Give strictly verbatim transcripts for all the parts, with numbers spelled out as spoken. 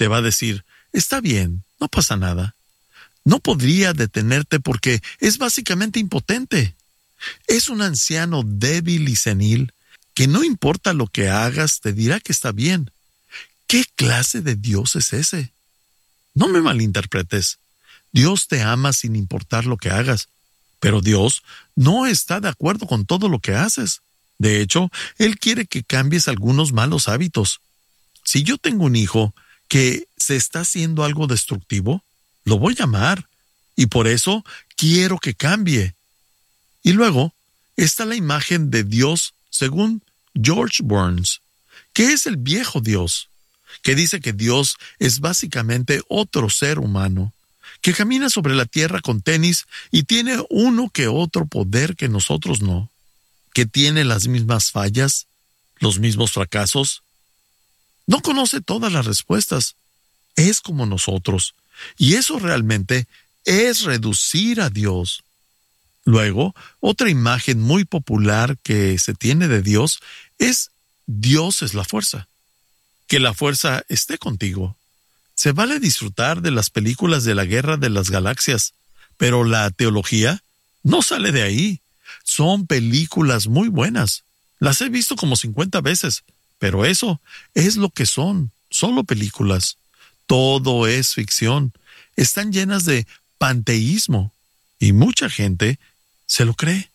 te va a decir, está bien, no pasa nada. No podría detenerte porque es básicamente impotente. Es un anciano débil y senil que no importa lo que hagas, te dirá que está bien. ¿Qué clase de Dios es ese? No me malinterpretes. Dios te ama sin importar lo que hagas, pero Dios no está de acuerdo con todo lo que haces. De hecho, Él quiere que cambies algunos malos hábitos. Si yo tengo un hijo que se está haciendo algo destructivo, lo voy a amar, y por eso quiero que cambie. Y luego está la imagen de Dios según George Burns, que es el viejo Dios, que dice que Dios es básicamente otro ser humano, que camina sobre la tierra con tenis y tiene uno que otro poder que nosotros no, que tiene las mismas fallas, los mismos fracasos. No conoce todas las respuestas. Es como nosotros, y eso realmente es reducir a Dios. Luego, otra imagen muy popular que se tiene de Dios es Dios es la fuerza. Que la fuerza esté contigo. Se vale disfrutar de las películas de la Guerra de las Galaxias, pero la teología no sale de ahí. Son películas muy buenas. Las he visto como cincuenta veces, pero eso es lo que son, solo películas. Todo es ficción. Están llenas de panteísmo y mucha gente se lo cree.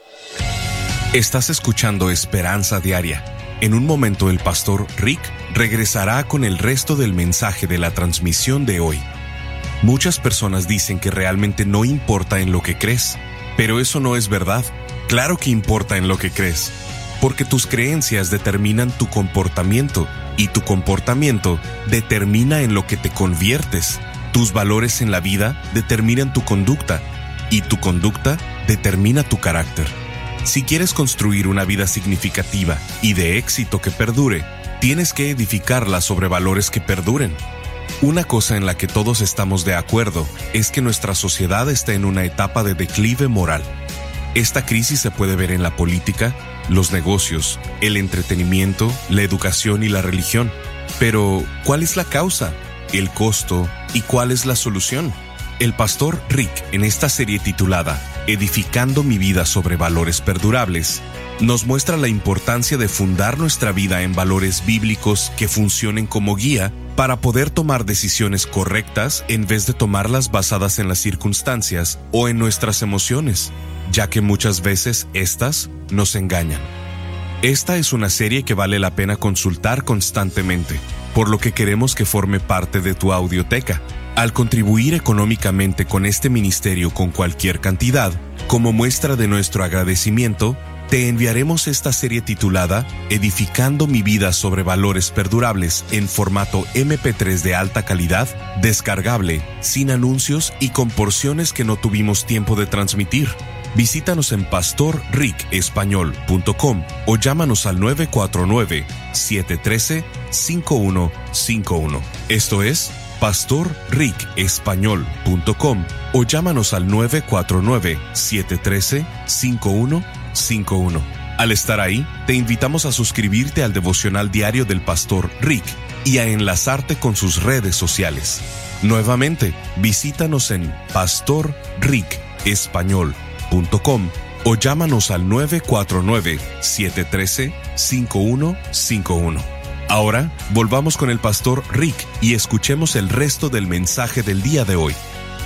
Estás escuchando Esperanza Diaria. En un momento el pastor Rick regresará con el resto del mensaje de la transmisión de hoy. Muchas personas dicen que realmente no importa en lo que crees, pero eso no es verdad. Claro que importa en lo que crees, porque tus creencias determinan tu comportamiento y tu comportamiento determina en lo que te conviertes. Tus valores en la vida determinan tu conducta y tu conducta determina tu carácter. Si quieres construir una vida significativa y de éxito que perdure, tienes que edificarla sobre valores que perduren. Una cosa en la que todos estamos de acuerdo es que nuestra sociedad está en una etapa de declive moral. Esta crisis se puede ver en la política, los negocios, el entretenimiento, la educación y la religión. Pero, ¿cuál es la causa, el costo y cuál es la solución? El pastor Rick, en esta serie titulada Edificando mi vida sobre valores perdurables, nos muestra la importancia de fundar nuestra vida en valores bíblicos que funcionen como guía para poder tomar decisiones correctas en vez de tomarlas basadas en las circunstancias o en nuestras emociones, ya que muchas veces estas nos engañan. Esta es una serie que vale la pena consultar constantemente, por lo que queremos que forme parte de tu audioteca. Al contribuir económicamente con este ministerio con cualquier cantidad, como muestra de nuestro agradecimiento, te enviaremos esta serie titulada Edificando mi vida sobre valores perdurables en formato eme pe tres de alta calidad, descargable, sin anuncios y con porciones que no tuvimos tiempo de transmitir. Visítanos en pastor rick español punto com o llámanos al nueve cuatro nueve, siete uno tres, cinco uno cinco uno. Esto es pastor rick español punto com o llámanos al nueve cuatro nueve, siete uno tres, cinco uno cinco uno. Al estar ahí, te invitamos a suscribirte al devocional diario del pastor Rick y a enlazarte con sus redes sociales. Nuevamente, visítanos en pastor rick español punto com o llámanos al nueve cuatro nueve, siete uno tres, cinco uno cinco uno. Ahora, volvamos con el pastor Rick y escuchemos el resto del mensaje del día de hoy.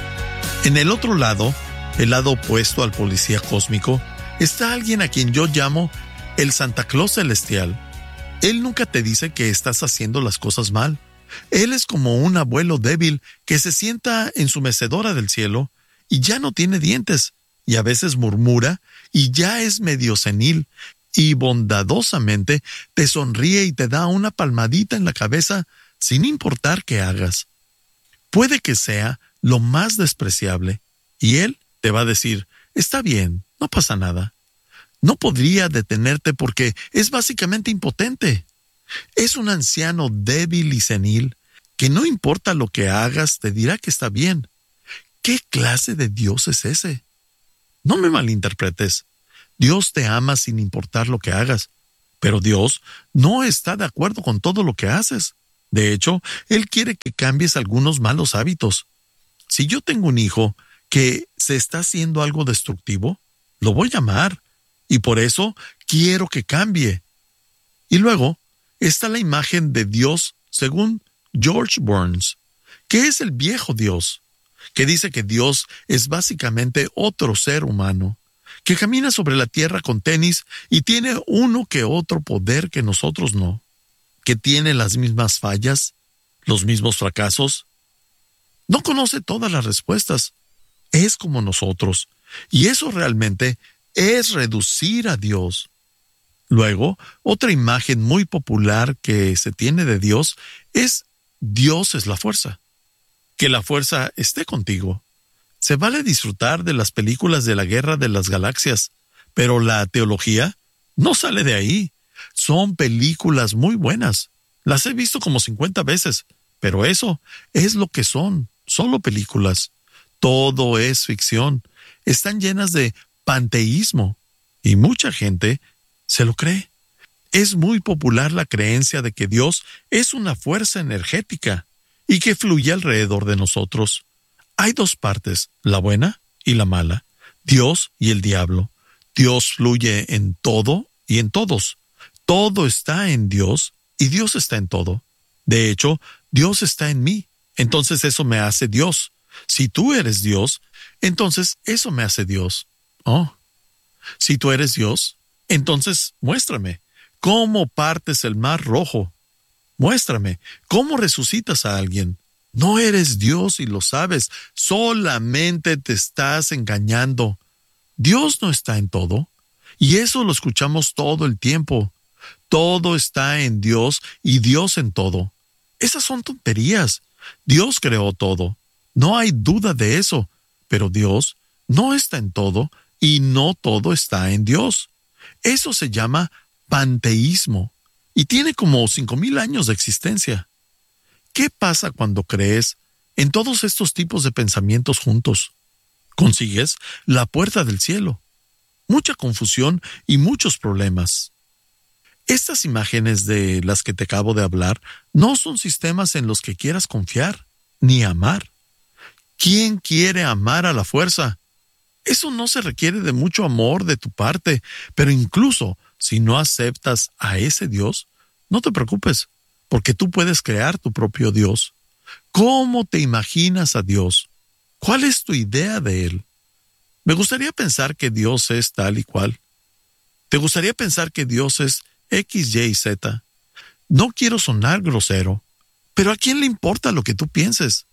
En el otro lado, el lado opuesto al policía cósmico, está alguien a quien yo llamo el Santa Claus celestial. Él nunca te dice que estás haciendo las cosas mal. Él es como un abuelo débil que se sienta en su mecedora del cielo y ya no tiene dientes, y a veces murmura y ya es medio senil, y bondadosamente te sonríe y te da una palmadita en la cabeza sin importar qué hagas. Puede que sea lo más despreciable, y él te va a decir, está bien, no pasa nada. No podría detenerte porque es básicamente impotente. Es un anciano débil y senil que no importa lo que hagas, te dirá que está bien. ¿Qué clase de Dios es ese? No me malinterpretes. Dios te ama sin importar lo que hagas, pero Dios no está de acuerdo con todo lo que haces. De hecho, Él quiere que cambies algunos malos hábitos. Si yo tengo un hijo que se está haciendo algo destructivo, lo voy a amar, y por eso quiero que cambie. Y luego está la imagen de Dios según George Burns, que es el viejo Dios, que dice que Dios es básicamente otro ser humano, que camina sobre la tierra con tenis y tiene uno que otro poder que nosotros no, que tiene las mismas fallas, los mismos fracasos. No conoce todas las respuestas, es como nosotros, y eso realmente es reducir a Dios. Luego, otra imagen muy popular que se tiene de Dios es Dios es la fuerza. Que la fuerza esté contigo. Se vale disfrutar de las películas de la Guerra de las Galaxias, pero la teología no sale de ahí. Son películas muy buenas. Las he visto como cincuenta veces, pero eso es lo que son, solo películas. Todo es ficción. Están llenas de panteísmo y mucha gente se lo cree. Es muy popular la creencia de que Dios es una fuerza energética y que fluye alrededor de nosotros. Hay dos partes, la buena y la mala, Dios y el diablo. Dios fluye en todo y en todos. Todo está en Dios y Dios está en todo. De hecho, Dios está en mí, entonces eso me hace Dios. Si tú eres Dios, entonces eso me hace Dios. Oh, si tú eres Dios, entonces muéstrame cómo partes el mar rojo. Muéstrame cómo resucitas a alguien. No eres Dios y lo sabes, solamente te estás engañando. Dios no está en todo, y eso lo escuchamos todo el tiempo. Todo está en Dios y Dios en todo. Esas son tonterías. Dios creó todo. No hay duda de eso, pero Dios no está en todo y no todo está en Dios. Eso se llama panteísmo y tiene como cinco mil años de existencia. ¿Qué pasa cuando crees en todos estos tipos de pensamientos juntos? Consigues la puerta del cielo. Mucha confusión y muchos problemas. Estas imágenes de las que te acabo de hablar no son sistemas en los que quieras confiar ni amar. ¿Quién quiere amar a la fuerza? Eso no se requiere de mucho amor de tu parte, pero incluso si no aceptas a ese Dios, no te preocupes, porque tú puedes crear tu propio Dios. ¿Cómo te imaginas a Dios? ¿Cuál es tu idea de Él? Me gustaría pensar que Dios es tal y cual. ¿Te gustaría pensar que Dios es X, Y, Z? No quiero sonar grosero, pero ¿a quién le importa lo que tú pienses?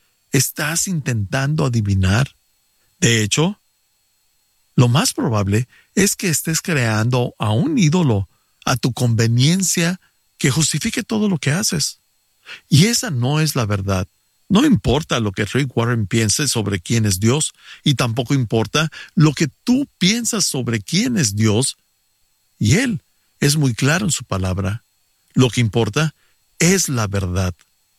Estás intentando adivinar. De hecho, lo más probable es que estés creando a un ídolo a tu conveniencia que justifique todo lo que haces. Y esa no es la verdad. No importa lo que Rick Warren piense sobre quién es Dios, y tampoco importa lo que tú piensas sobre quién es Dios. Y Él es muy claro en su palabra. Lo que importa es la verdad.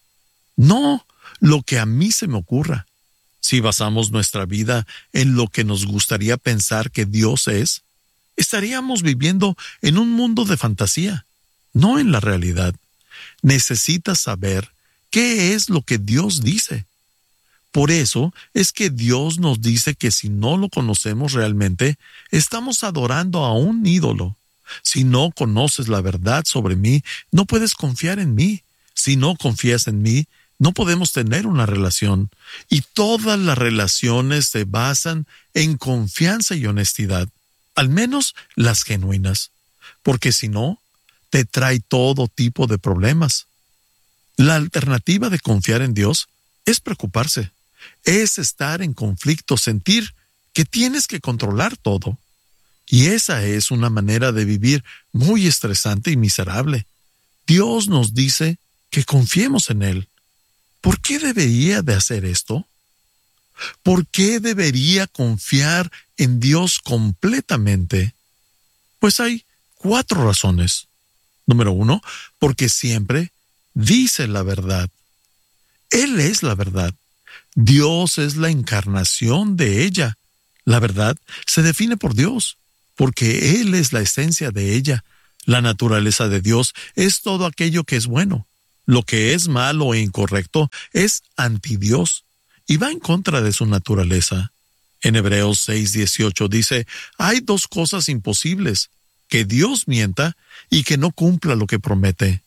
No lo que a mí se me ocurra. Si basamos nuestra vida en lo que nos gustaría pensar que Dios es, estaríamos viviendo en un mundo de fantasía, no en la realidad. Necesitas saber qué es lo que Dios dice. Por eso es que Dios nos dice que si no lo conocemos realmente, estamos adorando a un ídolo. Si no conoces la verdad sobre mí, no puedes confiar en mí. Si no confías en mí, no podemos tener una relación. Y todas las relaciones se basan en confianza y honestidad, al menos las genuinas, porque si no, te trae todo tipo de problemas. La alternativa de confiar en Dios es preocuparse, es estar en conflicto, sentir que tienes que controlar todo. Y esa es una manera de vivir muy estresante y miserable. Dios nos dice que confiemos en Él. ¿Por qué debería de hacer esto? ¿Por qué debería confiar en Dios completamente? Pues hay cuatro razones. Número uno, porque siempre dice la verdad. Él es la verdad. Dios es la encarnación de ella. La verdad se define por Dios, porque Él es la esencia de ella. La naturaleza de Dios es todo aquello que es bueno. Lo que es malo e incorrecto es anti Dios y va en contra de su naturaleza. En Hebreos seis dieciocho dice, hay dos cosas imposibles, que Dios mienta y que no cumpla lo que promete.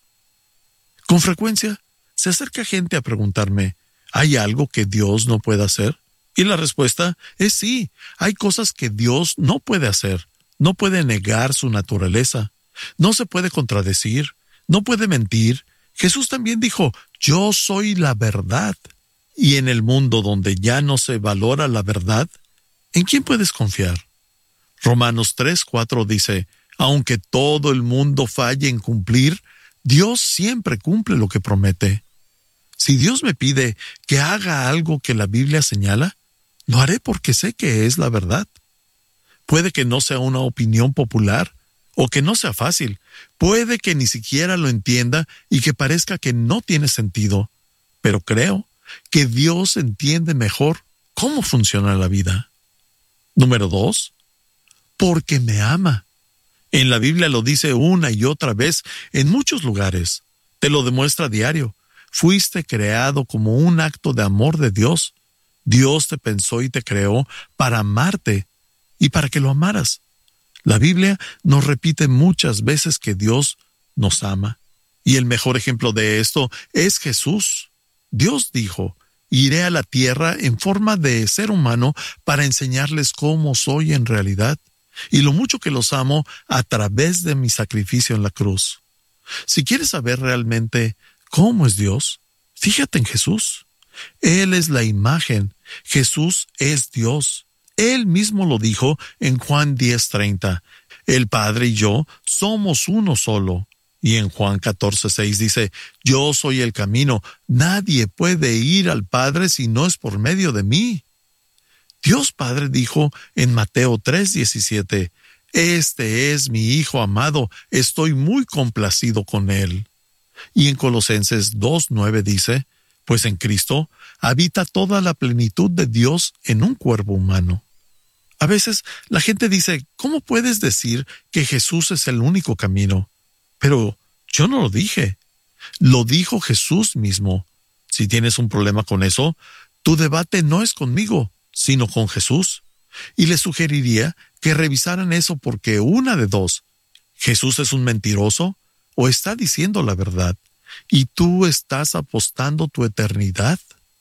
Con frecuencia se acerca gente a preguntarme, ¿hay algo que Dios no pueda hacer? Y la respuesta es sí, hay cosas que Dios no puede hacer, no puede negar su naturaleza, no se puede contradecir, no puede mentir. Jesús también dijo, yo soy la verdad. Y en el mundo donde ya no se valora la verdad, ¿en quién puedes confiar? Romanos tres cuatro dice, aunque todo el mundo falle en cumplir, Dios siempre cumple lo que promete. Si Dios me pide que haga algo que la Biblia señala, lo haré porque sé que es la verdad. Puede que no sea una opinión popular o que no sea fácil. Puede que ni siquiera lo entienda y que parezca que no tiene sentido. Pero creo que Dios entiende mejor cómo funciona la vida. Número dos, porque me ama. En la Biblia lo dice una y otra vez en muchos lugares. Te lo demuestra a diario. Fuiste creado como un acto de amor de Dios. Dios te pensó y te creó para amarte y para que lo amaras. La Biblia nos repite muchas veces que Dios nos ama. Y el mejor ejemplo de esto es Jesús. Dios dijo, iré a la tierra en forma de ser humano para enseñarles cómo soy en realidad y lo mucho que los amo a través de mi sacrificio en la cruz. Si quieres saber realmente cómo es Dios, fíjate en Jesús. Él es la imagen. Jesús es Dios. Él mismo lo dijo en Juan diez treinta. El Padre y yo somos uno solo. Y en Juan catorce seis dice, yo soy el camino. Nadie puede ir al Padre si no es por medio de mí. Dios Padre dijo en Mateo tres diecisiete, este es mi Hijo amado, estoy muy complacido con él. Y en Colosenses dos nueve dice, pues en Cristo habita toda la plenitud de Dios en un cuerpo humano. A veces la gente dice, ¿cómo puedes decir que Jesús es el único camino? Pero yo no lo dije. Lo dijo Jesús mismo. Si tienes un problema con eso, tu debate no es conmigo, sino con Jesús. Y le sugeriría que revisaran eso porque una de dos, ¿Jesús es un mentiroso o está diciendo la verdad? ¿Y tú estás apostando tu eternidad?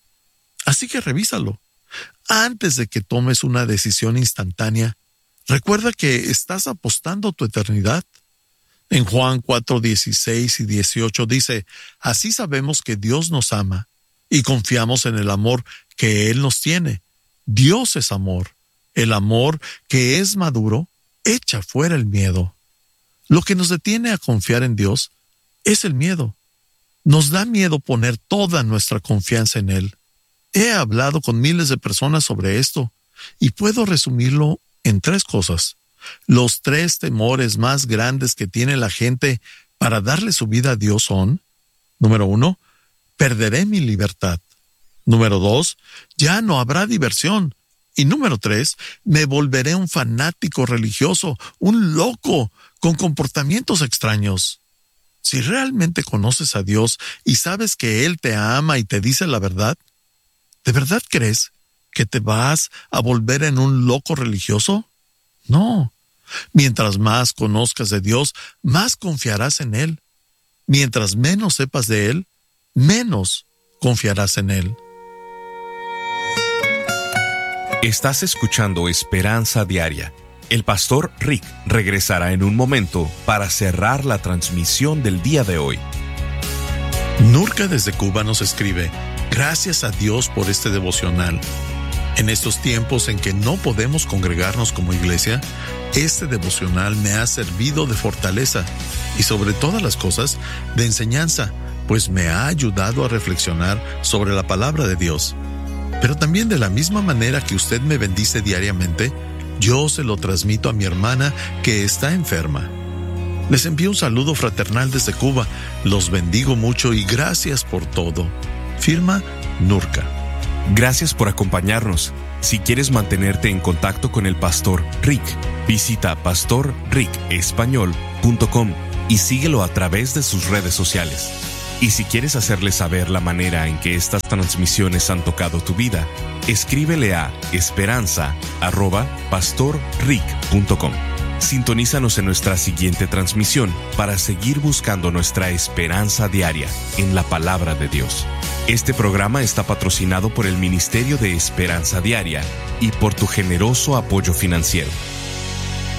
Así que revísalo. Antes de que tomes una decisión instantánea, recuerda que estás apostando tu eternidad. En Juan cuatro dieciséis y dieciocho dice, así sabemos que Dios nos ama y confiamos en el amor que Él nos tiene. Dios es amor. El amor que es maduro echa fuera el miedo. Lo que nos detiene a confiar en Dios es el miedo. Nos da miedo poner toda nuestra confianza en Él. He hablado con miles de personas sobre esto y puedo resumirlo en tres cosas. Los tres temores más grandes que tiene la gente para darle su vida a Dios son, número uno, perderé mi libertad. Número dos, ya no habrá diversión. Y número tres, me volveré un fanático religioso, un loco, con comportamientos extraños. Si realmente conoces a Dios y sabes que Él te ama y te dice la verdad, ¿de verdad crees que te vas a volver en un loco religioso? No. Mientras más conozcas de Dios, más confiarás en Él. Mientras menos sepas de Él, menos confiarás en Él. Estás escuchando Esperanza Diaria. El pastor Rick regresará en un momento para cerrar la transmisión del día de hoy. Nurka desde Cuba nos escribe, gracias a Dios por este devocional. En estos tiempos en que no podemos congregarnos como iglesia, este devocional me ha servido de fortaleza y sobre todas las cosas de enseñanza, pues me ha ayudado a reflexionar sobre la palabra de Dios. Pero también de la misma manera que usted me bendice diariamente, yo se lo transmito a mi hermana que está enferma. Les envío un saludo fraternal desde Cuba, los bendigo mucho y gracias por todo. Firma Nurka. Gracias por acompañarnos. Si quieres mantenerte en contacto con el pastor Rick, visita pastor rick español punto com y síguelo a través de sus redes sociales. Y si quieres hacerle saber la manera en que estas transmisiones han tocado tu vida, escríbele a esperanza arroba pastor rick punto com. Sintonízanos en nuestra siguiente transmisión para seguir buscando nuestra esperanza diaria en la palabra de Dios. Este programa está patrocinado por el Ministerio de Esperanza Diaria y por tu generoso apoyo financiero.